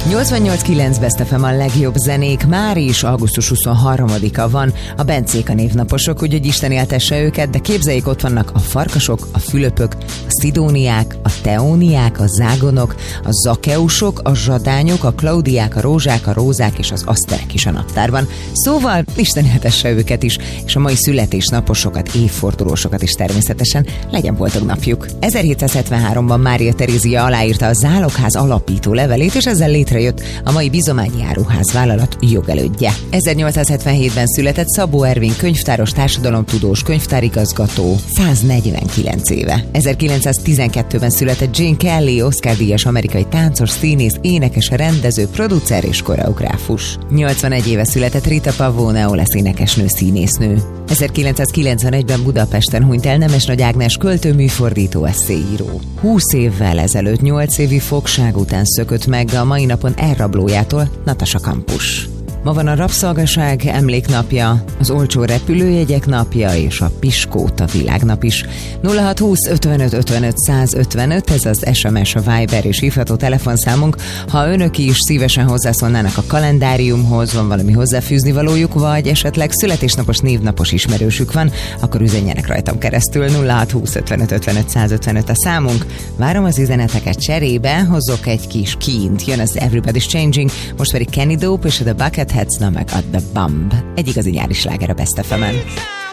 88.9 Best FM a legjobb zenék, már is augusztus 23-a van, a Bencék a névnaposok, úgyhogy Isten éltesse őket, de képzeljék, ott vannak a Farkasok, a Fülöpök, a Szidóniák, a Teóniák, a Zágonok, a Zakeusok, a Zsadányok, a Klaudiák, a Rózsák, a Rózák és az Aszterek is a naptárban. Szóval Isten éltesse őket is, és a mai születésnaposokat, évfordulósokat is természetesen, legyen boldog napjuk. 1773-ban Mária Terézia aláírta a Zálogház alapító levelét, és ezzel létrejött a mai Bizományi Áruház vállalat jogelődje. 1877-ben született Szabó Ervin könyvtáros, társadalomtudós, könyvtárigazgató, 149 éve. 1912-ben született Gene Kelly, Oscar-díjas amerikai táncos, színész, énekes, rendező, producer és koreográfus. 81 éve született Rita Pavone, olasz énekesnő, színésznő. 1991-ben Budapesten hunyt el Nemes Nagy Ágnes költő, műfordító, esszéíró. 20 évvel ezelőtt 8 évi fogság után szökött meg a mai napon elrablójától Natasha Campus. Ma van a rabszolgaság emléknapja, az olcsó repülőjegyek napja és a Piskóta világnap is. 0620 55 55 155, ez az SMS, a Viber és hívható telefonszámunk. Ha önök is szívesen hozzászólnának a kalendáriumhoz, van valami hozzáfűzni valójuk, vagy esetleg születésnapos, névnapos ismerősük van, akkor üzenjenek rajtam keresztül. 0620 55 55 155 a számunk. Várom az üzeneteket, cserébe hozok egy kis kínt. Jön az Everybody's Changing, most pedig Kenny Dope és a The Bucketheads, na meg a The Bump. Egy igazi nyári sláger a Best FM-en.